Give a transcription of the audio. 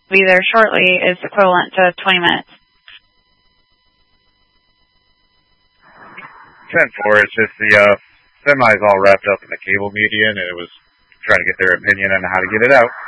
be there shortly is equivalent to 20 minutes. 10-4, it's just the semi's all wrapped up in the cable median, and it was trying to get their opinion on how to get it out.